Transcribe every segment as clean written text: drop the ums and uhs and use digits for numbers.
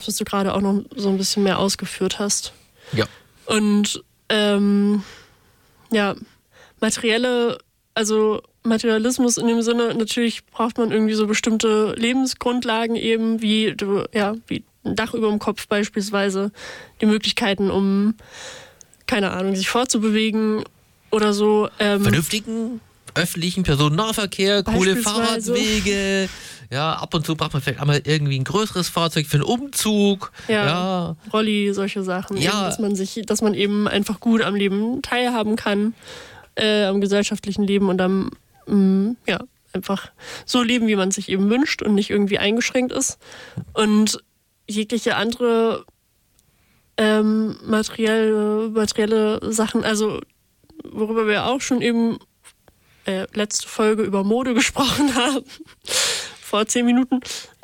was du gerade auch noch so ein bisschen mehr ausgeführt hast. Ja. Und Materialismus in dem Sinne, natürlich braucht man irgendwie so bestimmte Lebensgrundlagen eben, wie ein Dach über dem Kopf beispielsweise, die Möglichkeiten, um, keine Ahnung, sich fortzubewegen oder so. Vernünftigen öffentlichen Personennahverkehr, coole Fahrradwege. Ja, ab und zu braucht man vielleicht einmal irgendwie ein größeres Fahrzeug für einen Umzug. Ja. Rolli, solche Sachen. Ja. Eben, dass man eben einfach gut am Leben teilhaben kann, am gesellschaftlichen Leben und einfach so leben, wie man sich eben wünscht und nicht irgendwie eingeschränkt ist. Und jegliche andere materielle Sachen, also worüber wir auch schon eben letzte Folge über Mode gesprochen haben, vor 10 Minuten,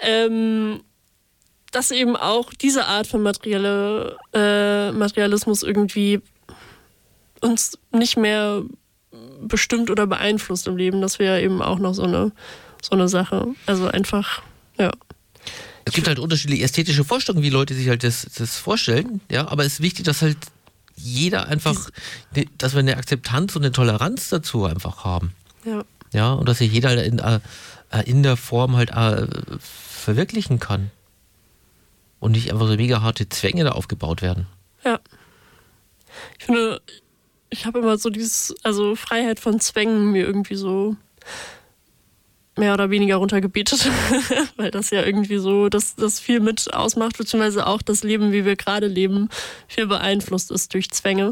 dass eben auch diese Art von Materialismus irgendwie uns nicht mehr bestimmt oder beeinflusst im Leben. Das wäre eben auch noch so eine Sache. Also einfach, ja. Es gibt halt unterschiedliche ästhetische Vorstellungen, wie Leute sich halt das vorstellen, ja, aber es ist wichtig, dass halt jeder einfach, dass wir eine Akzeptanz und eine Toleranz dazu einfach haben. Ja. Ja, und dass sich jeder in der Form halt verwirklichen kann. Und nicht einfach so mega harte Zwänge da aufgebaut werden. Ja. Ich finde, ich habe immer so Freiheit von Zwängen mir irgendwie so mehr oder weniger runtergebetet, weil das ja irgendwie so das viel mit ausmacht, beziehungsweise auch das Leben, wie wir gerade leben, viel beeinflusst ist durch Zwänge.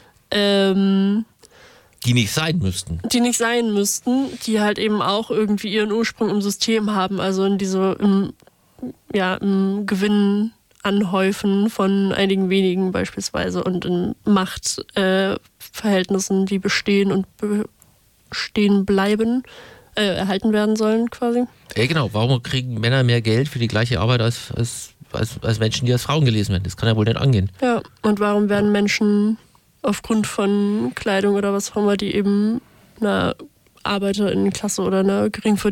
Die nicht sein müssten. Die halt eben auch irgendwie ihren Ursprung im System haben, also in im Gewinn anhäufen von einigen wenigen beispielsweise und in Machtverhältnissen, die bestehen und bestehen bleiben, erhalten werden sollen quasi. Ja, genau. Warum kriegen Männer mehr Geld für die gleiche Arbeit als Menschen, die als Frauen gelesen werden? Das kann ja wohl nicht angehen. Ja, und warum werden Menschen aufgrund von Kleidung oder was auch immer, die eben einer Arbeiterinnenklasse oder einer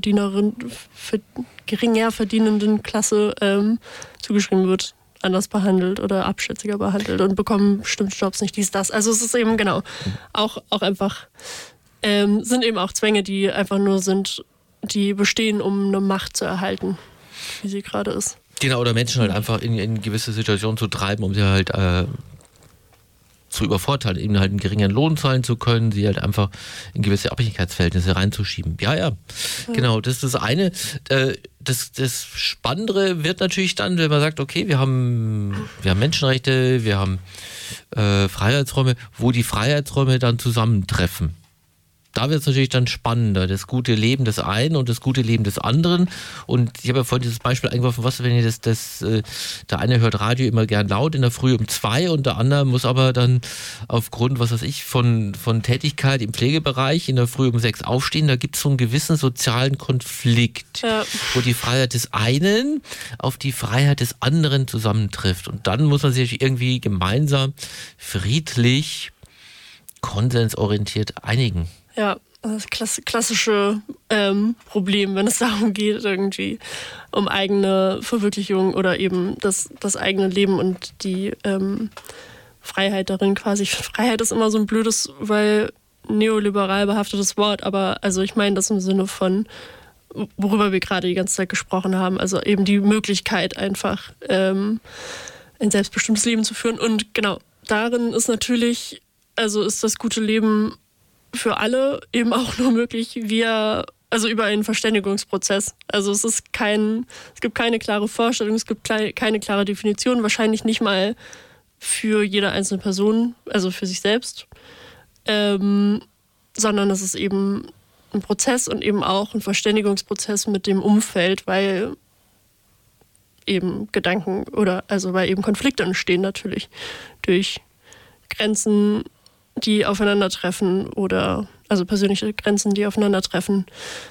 geringer verdienenden Klasse zugeschrieben wird, anders behandelt oder abschätziger behandelt und bekommen bestimmte Jobs nicht, das. Also es ist eben genau auch einfach sind eben auch Zwänge, die einfach nur sind, die bestehen, um eine Macht zu erhalten, wie sie gerade ist. Genau, oder Menschen halt einfach in gewisse Situationen zu treiben, um sie halt zu übervorteilen, eben halt einen geringen Lohn zahlen zu können, sie halt einfach in gewisse Abhängigkeitsverhältnisse reinzuschieben. Ja, genau, das ist das eine. Das Spannendere wird natürlich dann, wenn man sagt, okay, wir haben Menschenrechte, wir haben Freiheitsräume, wo die Freiheitsräume dann zusammentreffen. Da wird es natürlich dann spannender, das gute Leben des einen und das gute Leben des anderen. Und ich habe ja vorhin dieses Beispiel eingeworfen, was, wenn ihr der eine hört Radio immer gern laut in der Früh um 2 und der andere muss aber dann aufgrund, was weiß ich, von Tätigkeit im Pflegebereich in der Früh um 6 aufstehen. Da gibt es so einen gewissen sozialen Konflikt, wo die Freiheit des einen auf die Freiheit des anderen zusammentrifft. Und dann muss man sich irgendwie gemeinsam friedlich, konsensorientiert einigen. Ja, das klassische Problem, wenn es darum geht, irgendwie um eigene Verwirklichung oder eben das eigene Leben und die Freiheit darin quasi. Freiheit ist immer so ein blödes, weil neoliberal behaftetes Wort, aber also ich meine das im Sinne von, worüber wir gerade die ganze Zeit gesprochen haben, also eben die Möglichkeit einfach ein selbstbestimmtes Leben zu führen. Und genau, darin ist natürlich, also ist das gute Leben für alle eben auch nur möglich über einen Verständigungsprozess. Also es gibt keine klare Vorstellung, es gibt keine klare Definition, wahrscheinlich nicht mal für jede einzelne Person, also für sich selbst, sondern es ist eben ein Prozess und eben auch ein Verständigungsprozess mit dem Umfeld, weil eben weil eben Konflikte entstehen natürlich durch Grenzen, die aufeinandertreffen oder also persönliche Grenzen, die aufeinandertreffen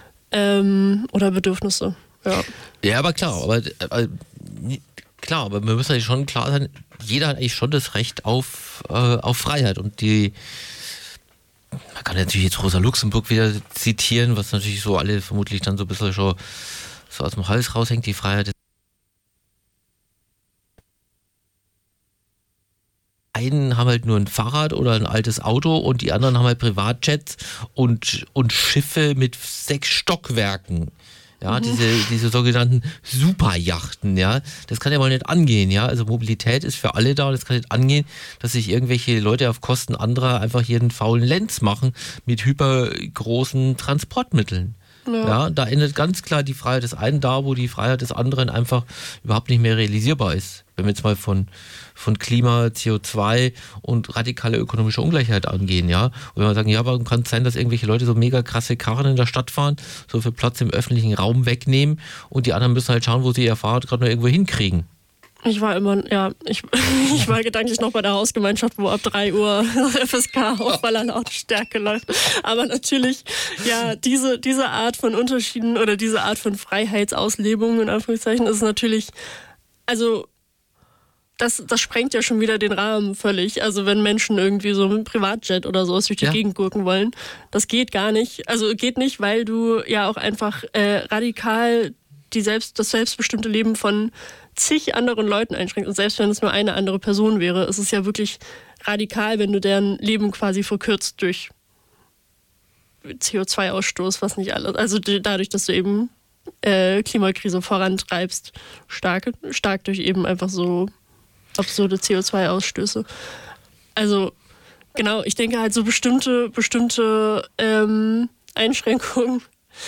oder Bedürfnisse. Ja, aber klar, aber wir müssen ja schon klar sein, jeder hat eigentlich schon das Recht auf Freiheit und man kann natürlich jetzt Rosa Luxemburg wieder zitieren, was natürlich so alle vermutlich dann so ein bisschen schon so aus dem Hals raushängt, die Freiheit einen haben halt nur ein Fahrrad oder ein altes Auto und die anderen haben halt Privatjets und Schiffe mit 6 Stockwerken. Ja, diese sogenannten Superjachten, ja, das kann ja wohl nicht angehen, ja, also Mobilität ist für alle da und es kann nicht angehen, dass sich irgendwelche Leute auf Kosten anderer einfach hier einen faulen Lenz machen mit hypergroßen Transportmitteln. Ja, da endet ganz klar die Freiheit des einen da, wo die Freiheit des anderen einfach überhaupt nicht mehr realisierbar ist. Wenn wir jetzt mal von Klima, CO2 und radikale ökonomische Ungleichheit angehen, ja. Und wenn wir sagen, ja, warum kann es sein, dass irgendwelche Leute so mega krasse Karren in der Stadt fahren, so viel Platz im öffentlichen Raum wegnehmen und die anderen müssen halt schauen, wo sie ihr Fahrrad gerade noch irgendwo hinkriegen. Ich war war gedanklich noch bei der Hausgemeinschaft, wo ab 3 Uhr FSK auf voller Lautstärke läuft. Aber natürlich, ja, diese Art von Unterschieden oder diese Art von Freiheitsauslebung, in Anführungszeichen, ist natürlich, also das sprengt ja schon wieder den Rahmen völlig. Also wenn Menschen irgendwie so mit einem Privatjet oder sowas durch die Gegend gurken wollen, das geht gar nicht. Also geht nicht, weil du ja auch einfach radikal das selbstbestimmte Leben von zig anderen Leuten einschränkt. Und selbst wenn es nur eine andere Person wäre, ist es ja wirklich radikal, wenn du deren Leben quasi verkürzt durch CO2-Ausstoß, was nicht alles. Also dadurch, dass du eben Klimakrise vorantreibst, stark durch eben einfach so absurde CO2-Ausstöße. Also genau, ich denke halt so bestimmte Einschränkungen,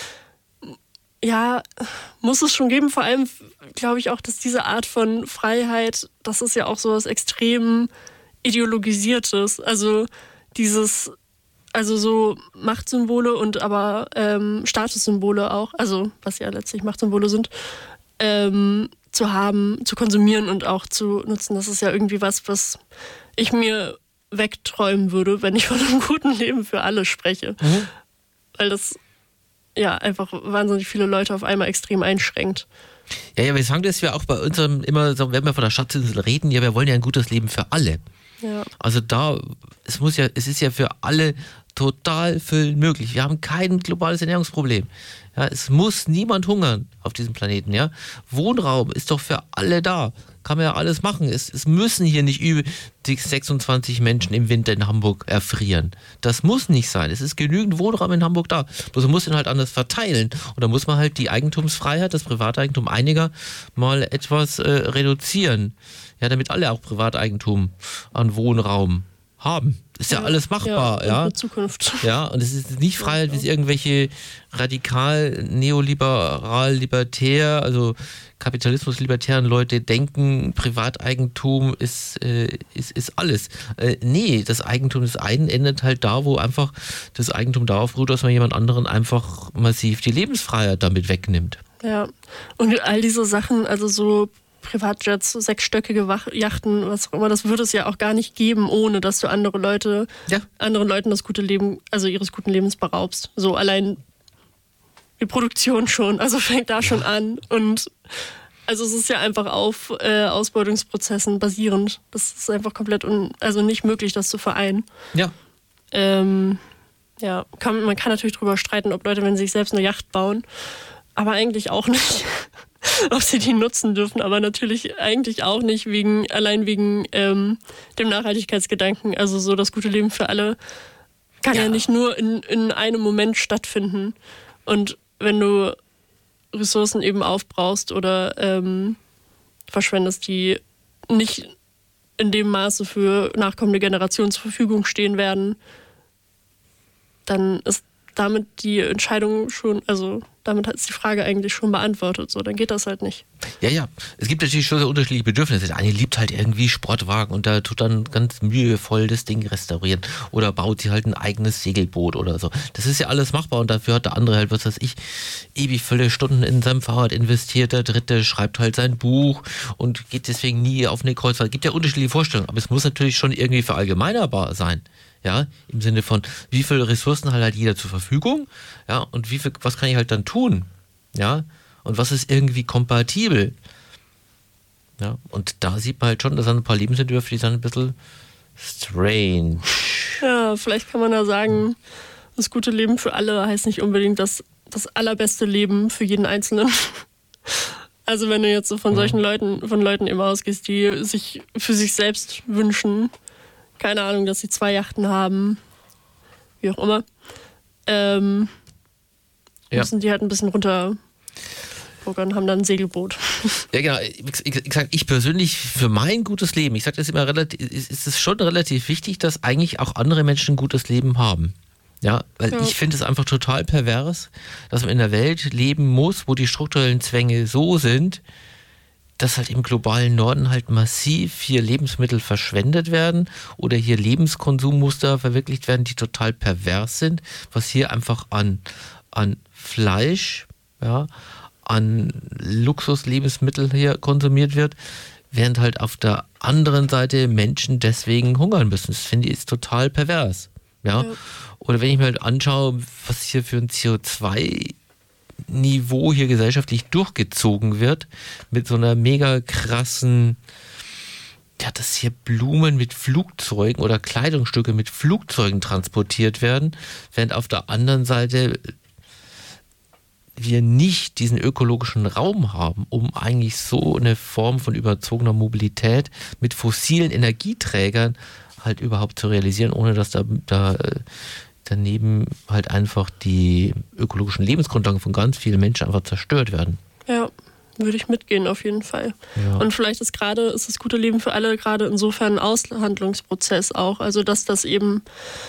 ja, muss es schon geben. Vor allem glaube ich auch, dass diese Art von Freiheit, das ist ja auch so was extrem Ideologisiertes. Also so Machtsymbole und aber Statussymbole auch, also was ja letztlich Machtsymbole sind, zu haben, zu konsumieren und auch zu nutzen. Das ist ja irgendwie was ich mir wegträumen würde, wenn ich von einem guten Leben für alle spreche. Mhm. Weil das ja einfach wahnsinnig viele Leute auf einmal extrem einschränkt. Ja, wir sagen das ja auch bei unserem, immer so, wenn wir von der Schatzinsel reden, ja, wir wollen ja ein gutes Leben für alle. Ja. Also es ist ja für alle total viel möglich. Wir haben kein globales Ernährungsproblem. Ja, es muss niemand hungern auf diesem Planeten. Ja? Wohnraum ist doch für alle da. Kann man ja alles machen. Es müssen hier nicht über die 26 Menschen im Winter in Hamburg erfrieren. Das muss nicht sein. Es ist genügend Wohnraum in Hamburg da. Bloß man muss ihn halt anders verteilen. Und da muss man halt die Eigentumsfreiheit, das Privateigentum einiger mal etwas reduzieren. Ja, damit alle auch Privateigentum an Wohnraum haben. Ist ja alles machbar, ja. In Zukunft. Ja, und es ist nicht Freiheit, wie es irgendwelche radikal neoliberal-libertär, also Kapitalismus-libertären Leute denken, Privateigentum ist alles. Nee, das Eigentum des einen endet halt da, wo einfach das Eigentum darauf ruht, dass man jemand anderen einfach massiv die Lebensfreiheit damit wegnimmt. Ja, und all diese Sachen, also so Privatjets, 6-stöckige Yachten, was auch immer, das würde es ja auch gar nicht geben, ohne dass du anderen Leuten das gute Leben, also ihres guten Lebens beraubst. So allein die Produktion schon, also fängt da schon an. Und also es ist ja einfach auf Ausbeutungsprozessen basierend. Das ist einfach komplett nicht möglich, das zu vereinen. Ja. Man kann natürlich drüber streiten, ob Leute, wenn sie sich selbst eine Yacht bauen, aber eigentlich auch nicht. Ob sie die nutzen dürfen, aber natürlich eigentlich auch nicht allein wegen dem Nachhaltigkeitsgedanken. Also so das gute Leben für alle kann ja nicht nur in einem Moment stattfinden. Und wenn du Ressourcen eben aufbrauchst oder verschwendest, die nicht in dem Maße für nachkommende Generationen zur Verfügung stehen werden, dann ist damit die Entscheidung schon, also damit ist die Frage eigentlich schon beantwortet. So, dann geht das halt nicht. Ja. Es gibt natürlich schon so unterschiedliche Bedürfnisse. Der eine liebt halt irgendwie Sportwagen und da tut dann ganz mühevoll das Ding restaurieren oder baut sich halt ein eigenes Segelboot oder so. Das ist ja alles machbar und dafür hat der andere halt, was weiß ich, ewig viele Stunden in seinem Fahrrad investiert. Der dritte schreibt halt sein Buch und geht deswegen nie auf eine Kreuzfahrt. Es gibt ja unterschiedliche Vorstellungen, aber es muss natürlich schon irgendwie verallgemeinerbar sein. Ja, im Sinne von, wie viele Ressourcen hat halt jeder zur Verfügung, ja, und was kann ich halt dann tun, ja, und was ist irgendwie kompatibel, ja, und da sieht man halt schon, dass ein paar Lebensentwürfe, die sind ein bisschen strange. Ja, vielleicht kann man da sagen, das gute Leben für alle heißt nicht unbedingt das allerbeste Leben für jeden Einzelnen. Also wenn du jetzt so von solchen Leuten eben ausgehst, die sich für sich selbst wünschen, keine Ahnung, dass sie 2 Yachten haben, wie auch immer, müssen die halt ein bisschen runter und haben dann ein Segelboot. Ja, genau. Ich persönlich, für mein gutes Leben, ich sage das immer ist es schon relativ wichtig, dass eigentlich auch andere Menschen ein gutes Leben haben. Ja, weil ich finde es einfach total pervers, dass man in einer Welt leben muss, wo die strukturellen Zwänge so sind, dass halt im globalen Norden halt massiv hier Lebensmittel verschwendet werden oder hier Lebenskonsummuster verwirklicht werden, die total pervers sind, was hier einfach an Fleisch, ja, an Luxuslebensmittel hier konsumiert wird, während halt auf der anderen Seite Menschen deswegen hungern müssen. Das finde ich ist total pervers. Ja? Oder wenn ich mir halt anschaue, was hier für ein CO2-Niveau hier gesellschaftlich durchgezogen wird, mit so einer mega krassen, ja, dass hier Blumen mit Flugzeugen oder Kleidungsstücke mit Flugzeugen transportiert werden, während auf der anderen Seite wir nicht diesen ökologischen Raum haben, um eigentlich so eine Form von überzogener Mobilität mit fossilen Energieträgern halt überhaupt zu realisieren, ohne dass da daneben halt einfach die ökologischen Lebensgrundlagen von ganz vielen Menschen einfach zerstört werden. Ja, würde ich mitgehen auf jeden Fall. Ja. Und vielleicht ist das gute Leben für alle gerade insofern ein Aushandlungsprozess auch, also dass das eben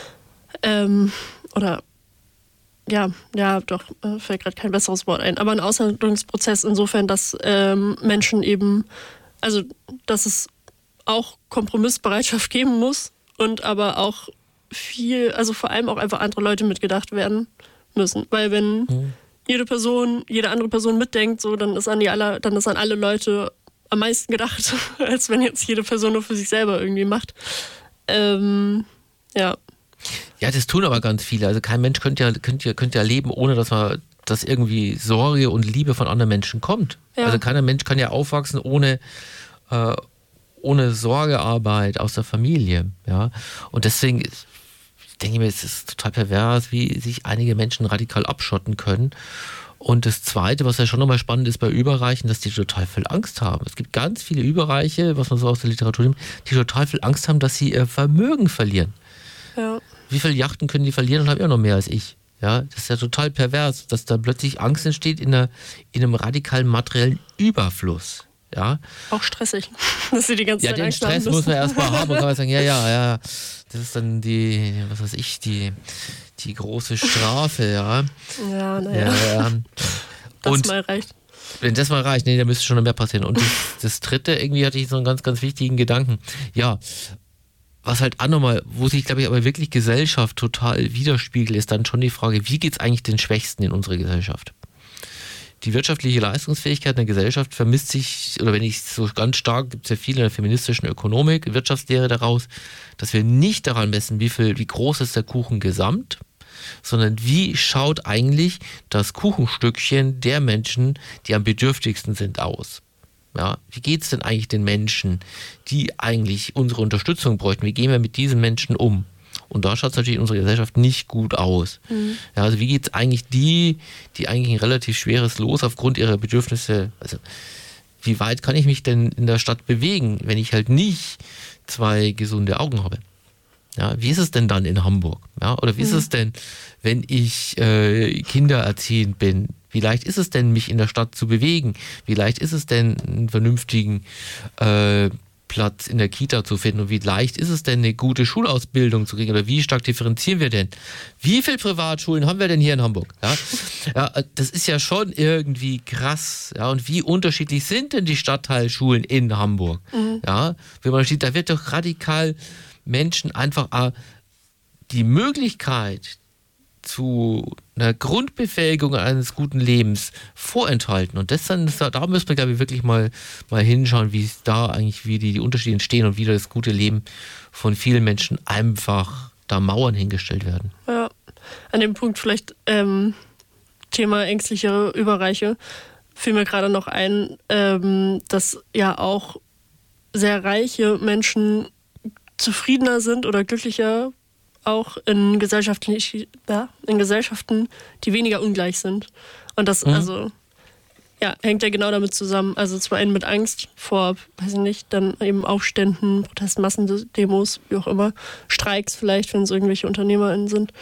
fällt gerade kein besseres Wort ein, aber ein Aushandlungsprozess insofern, dass Menschen eben, also dass es auch Kompromissbereitschaft geben muss und aber auch viel, also vor allem auch einfach andere Leute mitgedacht werden müssen. Weil wenn jede andere Person mitdenkt, so, dann ist an alle Leute am meisten gedacht, als wenn jetzt jede Person nur für sich selber irgendwie macht. Ja, das tun aber ganz viele. Also kein Mensch könnte ja leben, ohne dass irgendwie Sorge und Liebe von anderen Menschen kommt. Ja. Also keiner Mensch kann ja aufwachsen ohne Sorgearbeit aus der Familie. Ja? Und deswegen denke ich mir, es ist total pervers, wie sich einige Menschen radikal abschotten können. Und das Zweite, was ja schon nochmal spannend ist bei Überreichen, dass die total viel Angst haben. Es gibt ganz viele Überreiche, was man so aus der Literatur nimmt, die total viel Angst haben, dass sie ihr Vermögen verlieren. Ja. Wie viele Yachten können die verlieren und haben ja noch mehr als ich? Ja, das ist ja total pervers, dass da plötzlich Angst entsteht in einem radikalen materiellen Überfluss. Ja. Auch stressig, dass sie die ganze Zeit Angst haben. Ja, den Stress muss man erstmal haben und kann man sagen, ja, das ist dann die große Strafe, ja. Ja, naja. Ja. Das mal reicht. Wenn das mal reicht, da müsste schon noch mehr passieren. Und das Dritte, irgendwie hatte ich so einen ganz, ganz wichtigen Gedanken. Ja, was halt auch nochmal, wo sich, glaube ich, aber wirklich Gesellschaft total widerspiegelt, ist dann schon die Frage, wie geht es eigentlich den Schwächsten in unserer Gesellschaft? Die wirtschaftliche Leistungsfähigkeit einer Gesellschaft vermisst sich, oder wenn ich so ganz stark, gibt es ja viele in der feministischen Ökonomik, Wirtschaftslehre daraus, dass wir nicht daran messen, wie groß ist der Kuchen gesamt, sondern wie schaut eigentlich das Kuchenstückchen der Menschen, die am bedürftigsten sind, aus. Ja, wie geht es denn eigentlich den Menschen, die eigentlich unsere Unterstützung bräuchten? Wie gehen wir mit diesen Menschen um? Und da schaut es natürlich in unserer Gesellschaft nicht gut aus. Ja, also wie geht es eigentlich die eigentlich ein relativ schweres Los aufgrund ihrer Bedürfnisse, also wie weit kann ich mich denn in der Stadt bewegen, wenn ich halt nicht 2 gesunde Augen habe? Ja, wie ist es denn dann in Hamburg? Ja, oder wie ist es denn, wenn ich kindererziehend bin? Wie leicht ist es denn, mich in der Stadt zu bewegen? Wie leicht ist es denn, einen vernünftigen Platz in der Kita zu finden? Und wie leicht ist es denn, eine gute Schulausbildung zu kriegen? Oder wie stark differenzieren wir denn? Wie viele Privatschulen haben wir denn hier in Hamburg? Ja, das ist ja schon irgendwie krass. Ja, und wie unterschiedlich sind denn die Stadtteilschulen in Hamburg? Ja, wenn man steht, da wird doch radikal Menschen einfach die Möglichkeit zu einer Grundbefähigung eines guten Lebens vorenthalten. Und da müssen wir, glaube ich, wirklich mal hinschauen, wie die Unterschiede entstehen und wie das gute Leben von vielen Menschen einfach da Mauern hingestellt werden. Ja, an dem Punkt vielleicht Thema ängstlichere Überreiche fiel mir gerade noch ein, dass ja auch sehr reiche Menschen zufriedener sind oder glücklicher auch in Gesellschaften, die weniger ungleich sind. Und das, also, ja, hängt ja genau damit zusammen. Also zum einen mit Angst vor, weiß ich nicht, dann eben Aufständen, Protestmassendemos, wie auch immer, Streiks vielleicht, wenn es irgendwelche UnternehmerInnen sind.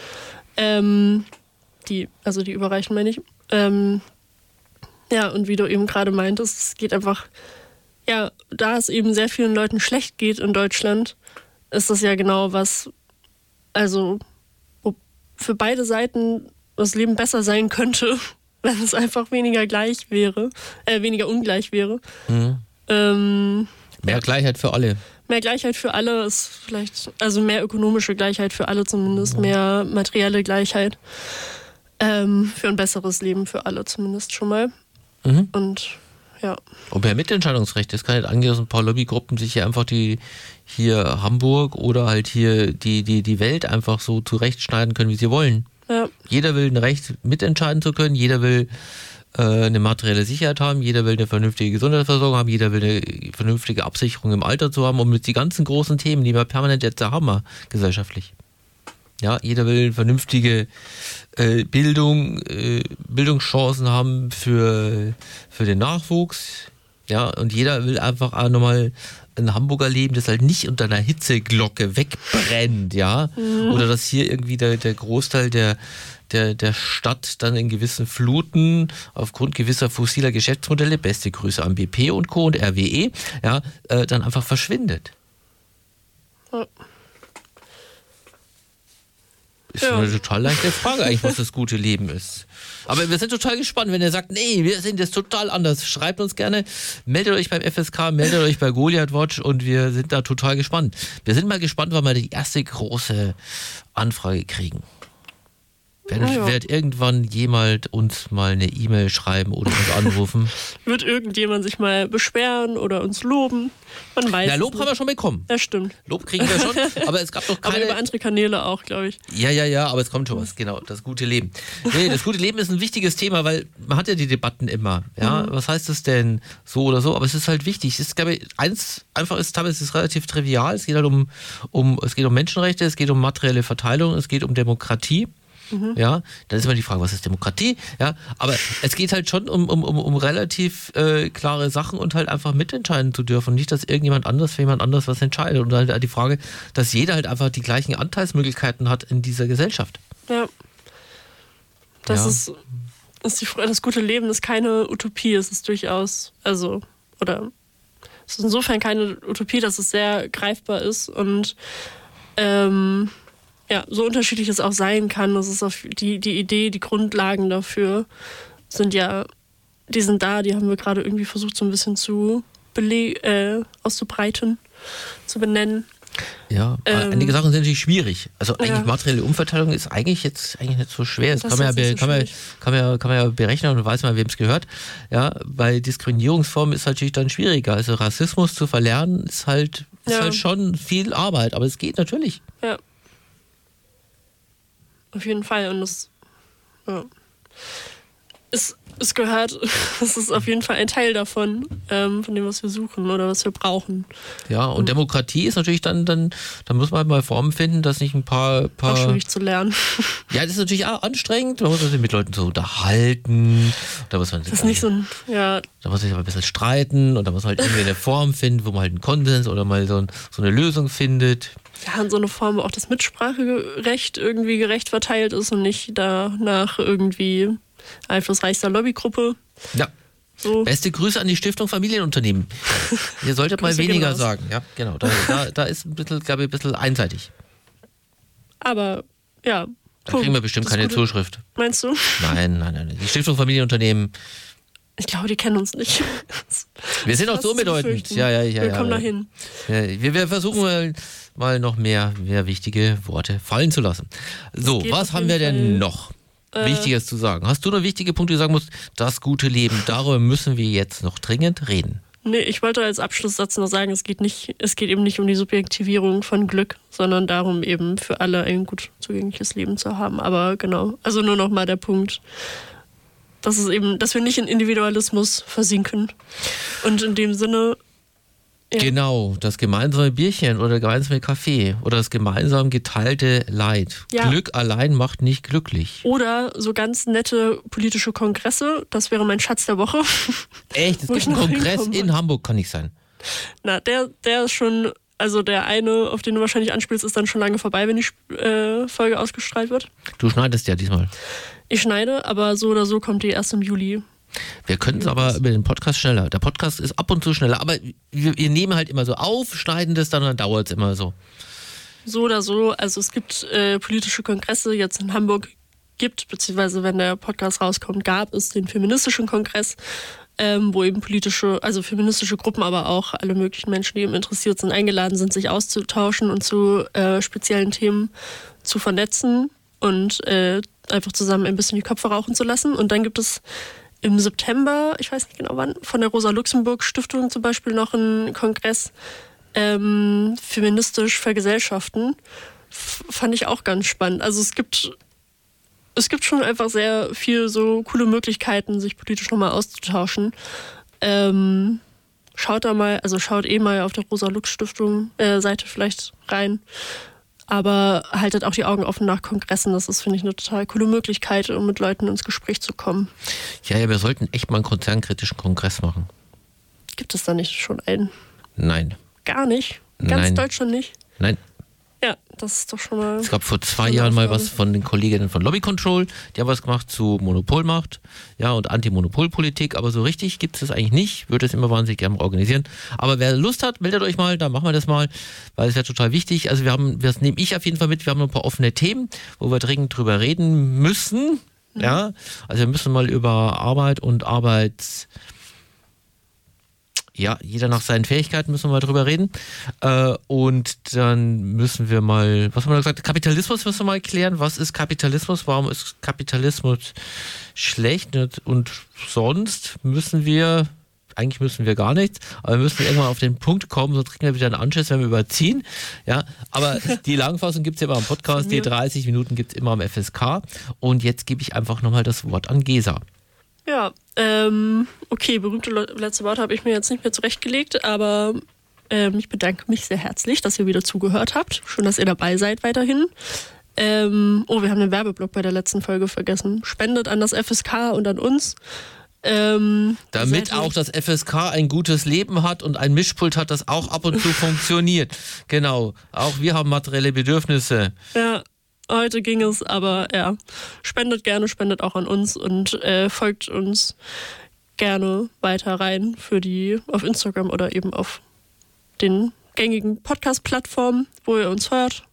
Die Überreichen meine ich. Ja, und wie du eben gerade meintest, es geht einfach, ja, da es eben sehr vielen Leuten schlecht geht in Deutschland, ist das ja genau was, also wo für beide Seiten das Leben besser sein könnte, wenn es einfach weniger weniger ungleich wäre. Mehr Gleichheit für alle. Mehr Gleichheit für alle ist vielleicht, also mehr ökonomische Gleichheit für alle zumindest, mehr materielle Gleichheit. Für ein besseres Leben für alle zumindest schon mal. Und ja. Und mehr Mitentscheidungsrecht. Es kann nicht angehen, dass ein paar Lobbygruppen sich hier einfach hier Hamburg oder halt hier die Welt einfach so zurechtschneiden können, wie sie wollen. Ja. Jeder will ein Recht mitentscheiden zu können, jeder will eine materielle Sicherheit haben, jeder will eine vernünftige Gesundheitsversorgung haben, jeder will eine vernünftige Absicherung im Alter zu haben und mit die ganzen großen Themen, die wir permanent jetzt haben, gesellschaftlich. Ja, jeder will vernünftige Bildungschancen haben für den Nachwuchs. Ja, und jeder will einfach auch nochmal ein Hamburger Leben, das halt nicht unter einer Hitzeglocke wegbrennt, ja. Oder dass hier irgendwie der Großteil der Stadt dann in gewissen Fluten aufgrund gewisser fossiler Geschäftsmodelle, beste Grüße an BP und Co. und RWE, ja, dann einfach verschwindet. Ja. Ist eine total leichte Frage eigentlich, was das gute Leben ist. Aber wir sind total gespannt, wenn ihr sagt, nee, wir sind jetzt total anders. Schreibt uns gerne, meldet euch beim FSK, meldet euch bei Goliath Watch und wir sind da total gespannt. Wir sind mal gespannt, wann wir die erste große Anfrage kriegen. Wird irgendwann jemand uns mal eine E-Mail schreiben oder uns anrufen? Wird irgendjemand sich mal beschweren oder uns loben? Man weiß. Ja, Lob haben wir schon bekommen. Ja, stimmt. Lob kriegen wir schon, aber es gab doch keine... Aber über andere Kanäle auch, glaube ich. Ja, aber es kommt schon was, genau, das gute Leben. Nee, das gute Leben ist ein wichtiges Thema, weil man hat ja die Debatten immer, ja, was heißt das denn so oder so, aber es ist halt wichtig. Es ist, glaube ich, teilweise ist relativ trivial, es geht halt um Menschenrechte, es geht um materielle Verteilung, es geht um Demokratie. Ja, dann ist immer die Frage, was ist Demokratie? Ja, aber es geht halt schon um relativ klare Sachen und halt einfach mitentscheiden zu dürfen. Nicht, dass irgendjemand anders für jemand anders was entscheidet. Und halt die Frage, dass jeder halt einfach die gleichen Anteilsmöglichkeiten hat in dieser Gesellschaft. Ja. Das gute Leben ist keine Utopie. Es ist durchaus, es ist insofern keine Utopie, dass es sehr greifbar ist und ja, so unterschiedlich es auch sein kann, das ist auf die Idee, die Grundlagen dafür sind da, die haben wir gerade irgendwie versucht so ein bisschen auszubreiten, zu benennen. Ja, einige Sachen sind natürlich schwierig. Also eigentlich materielle Umverteilung ist eigentlich nicht so schwer. Das kann man ja berechnen und weiß mal, wem es gehört. Ja, bei Diskriminierungsformen ist natürlich dann schwieriger. Also Rassismus zu verlernen ist halt schon viel Arbeit, aber es geht natürlich. Ja. Auf jeden Fall. Und es gehört, es ist auf jeden Fall ein Teil davon, von dem, was wir suchen oder was wir brauchen. Ja, und Demokratie ist natürlich dann muss man mal Formen finden, dass nicht ein paar... Auch schwierig zu lernen. Ja, das ist natürlich auch anstrengend, man muss sich mit Leuten so unterhalten. Da muss man das ist nicht so ein, Da muss man sich aber ein bisschen streiten und da muss man halt irgendwie eine Form finden, wo man halt einen Konsens oder mal so eine Lösung findet. Ja, in so eine Form, wo auch das Mitspracherecht irgendwie gerecht verteilt ist und nicht danach irgendwie einflussreichster Lobbygruppe. Ja. So. Beste Grüße an die Stiftung Familienunternehmen. Ihr solltet mal weniger sagen. Ja, genau. Da ist ein bisschen, glaube ich, ein bisschen einseitig. Aber, ja. Da kriegen wir bestimmt keine Zuschrift. Meinst du? Nein. Die Stiftung Familienunternehmen. Ich glaube, die kennen uns nicht. Wir sind auch so unbedeutend. Ja. Wir kommen dahin. Ja, wir versuchen mal noch mehr wichtige Worte fallen zu lassen. So, was haben wir denn noch Wichtiges zu sagen? Hast du noch wichtige Punkte, die du sagen musst, das gute Leben, darüber müssen wir jetzt noch dringend reden? Nee, ich wollte als Abschlusssatz noch sagen, es geht eben nicht um die Subjektivierung von Glück, sondern darum, eben für alle ein gut zugängliches Leben zu haben. Aber genau, also nur noch mal der Punkt, dass wir nicht in Individualismus versinken. Und in dem Sinne Ja. Genau, das gemeinsame Bierchen oder gemeinsame Kaffee oder das gemeinsam geteilte Leid. Ja. Glück allein macht nicht glücklich. Oder so ganz nette politische Kongresse. Das wäre mein Schatz der Woche. Echt, es Wo gibt ich einen noch Kongress hinkommen in Hamburg, kann nicht sein. Na, der ist schon, also der eine, auf den du wahrscheinlich anspielst, ist dann schon lange vorbei, wenn die Folge ausgestrahlt wird. Du schneidest ja diesmal. Ich schneide, aber so oder so kommt die erst im Juli. Wir können es aber über den Podcast schneller. Der Podcast ist ab und zu schneller, aber wir nehmen halt immer so auf, schneiden das dann und dann dauert es immer so. So oder so, also es gibt politische Kongresse, jetzt in Hamburg beziehungsweise wenn der Podcast rauskommt, gab es den feministischen Kongress, wo eben feministische Gruppen, aber auch alle möglichen Menschen, die eben interessiert sind, eingeladen sind, sich auszutauschen und zu speziellen Themen zu vernetzen und einfach zusammen ein bisschen die Köpfe rauchen zu lassen. Und dann gibt es im September, ich weiß nicht genau wann, von der Rosa-Luxemburg-Stiftung zum Beispiel noch einen Kongress feministisch vergesellschaften. Fand ich auch ganz spannend. Also es gibt schon einfach sehr viel so coole Möglichkeiten, sich politisch nochmal auszutauschen. Schaut mal auf der Rosa-Lux-Stiftung Seite vielleicht rein. Aber haltet auch die Augen offen nach Kongressen. Das ist, finde ich, eine total coole Möglichkeit, um mit Leuten ins Gespräch zu kommen. Ja, wir sollten echt mal einen konzernkritischen Kongress machen. Gibt es da nicht schon einen? Nein. Gar nicht? Ganz Nein. Deutschland nicht? Nein. Ja, das ist doch schon mal... Es gab vor 2 Jahren mal was von den Kolleginnen von Lobby Control. Die haben was gemacht zu Monopolmacht, ja, und Anti-Monopolpolitik. Aber so richtig gibt es das eigentlich nicht. Würde es immer wahnsinnig gerne organisieren. Aber wer Lust hat, meldet euch mal. Dann machen wir das mal, weil es ja total wichtig. Also das nehme ich auf jeden Fall mit. Wir haben noch ein paar offene Themen, wo wir dringend drüber reden müssen. Ja, also wir müssen mal über Arbeit und ja, jeder nach seinen Fähigkeiten müssen wir mal drüber reden. Und dann müssen wir mal, was haben wir gesagt? Kapitalismus müssen wir mal klären. Was ist Kapitalismus? Warum ist Kapitalismus schlecht? Und sonst müssen wir gar nichts, aber wir müssen irgendwann auf den Punkt kommen, sonst kriegen wir wieder einen Anschiss, wenn wir überziehen. Ja, aber die Langfassung gibt es ja immer am Podcast, die 30 Minuten gibt es immer am FSK. Und jetzt gebe ich einfach nochmal das Wort an Gesa. Ja, okay, berühmte letzte Worte habe ich mir jetzt nicht mehr zurechtgelegt, aber ich bedanke mich sehr herzlich, dass ihr wieder zugehört habt. Schön, dass ihr dabei seid weiterhin. Wir haben den Werbeblock bei der letzten Folge vergessen. Spendet an das FSK und an uns. Damit auch das FSK ein gutes Leben hat und ein Mischpult hat, das auch ab und zu funktioniert. Genau, auch wir haben materielle Bedürfnisse. Ja. Heute ging es, aber ja, spendet gerne, spendet auch an uns und folgt uns gerne weiter rein auf Instagram oder eben auf den gängigen Podcast-Plattformen, wo ihr uns hört.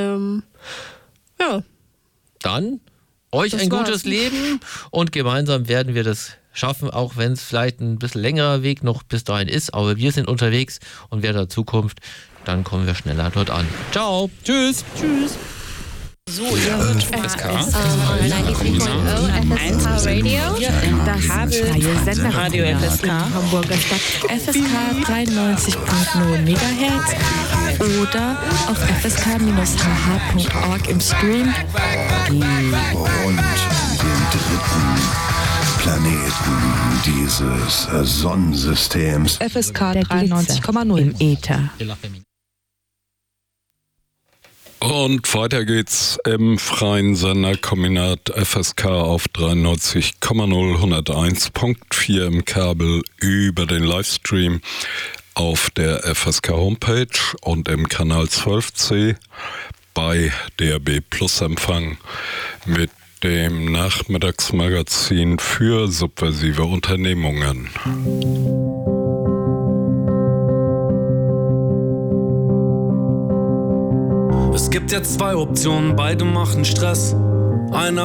Ja. Dann euch ein gutes Leben und gemeinsam werden wir das schaffen, auch wenn es vielleicht ein bisschen längerer Weg noch bis dahin ist, aber wir sind unterwegs und wer der Zukunft, dann kommen wir schneller dort an. Ciao, tschüss. Tschüss. So, ihr hört FSK 93.0 FSK Radio. Da haben freie Sender Radio FSK Hamburger Stadt FSK 93.0 MHz oder auf fsk-hh.org im Stream. Du rund den dritten Planeten dieses Sonnensystems. FSK 93,0 im Äther. Und weiter geht's im freien Senderkombinat FSK auf 93,0 101.4 im Kabel über den Livestream auf der FSK Homepage und im Kanal 12C bei DAB Plus Empfang mit dem Nachmittagsmagazin für subversive Unternehmungen. Es gibt jetzt 2 Optionen, beide machen Stress. Einer